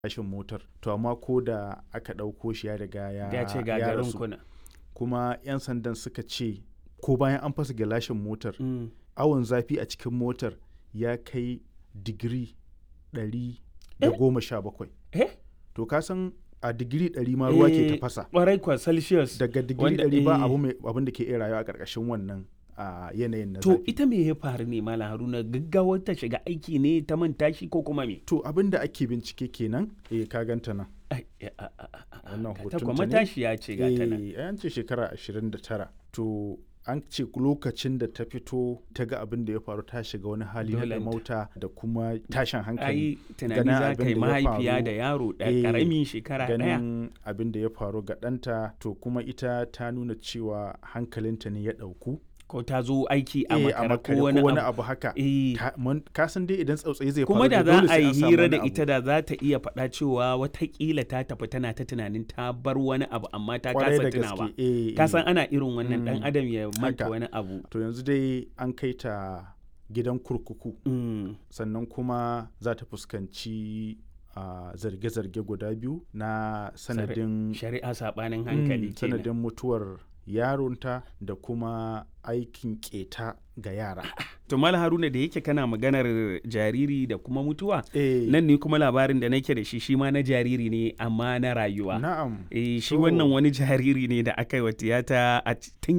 rashin motar to amma ko da aka ɗauko shi ya riga ya ce ya gagarin rasu. kuna. Kuma 'yan sandan suka ce ko bayan an fasa gilashin motar awon zafi a cikin motar ya kai digiri 117. To ka san a digiri 100 ma ruwa ke tafasa. Ƙwarai kwa Celsius. Daga digiri 100 ba abin da ke iya rayuwa a ƙarƙashin wannan yanayin na zafi. To ita me ya faru ne Malam Haruna, gaggawar ta shiga aiki ne ta manta shi ko kuma me? To abin da ake bincike kenan ka ganta nan. Wannan ta hoton kuma ta ne. tashi ya ce gata nan. An ce shekara 29. To an ce lokacin da ta fito ta ga abin da ya faru ta shiga wani hali na mauta da kuma tashin hankali. Ai tunani za ka yi mahaifiya da yaro ƙarami shekara ɗaya. Ganin abin da ya faru ga ɗanta to kuma ita ta nuna cewa hankalinta ne ya ɗauku. Ko ta zo aiki a makare ko wani abu haka. Ka san dai idan tsautsayi zai faru kuma da za a yi hira da ita da za ta iya faɗa cewa watakila ta tafi tana ta tunanin ta bar wani abu amma ta kasa tunawa. Ka san ana irin wannan ɗan adam ya manta wani abu. To yanzu dai an kai ta gidan kurkuku. Sannan kuma za ta fuskanci zarge-zarge guda biyu na sanadin shari'a saɓanin hankali kenan. Sanadin mutuwar yaronta da kuma aikin keta ga yara. To Malam Haruna, da yake kana maganar jariri da kuma mutuwa, nan ne kuma labarin da nake da shi ma na jariri ne amma na rayuwa. Na'am. Shi wannan wani jariri ne da aka yi wa tiyata a tun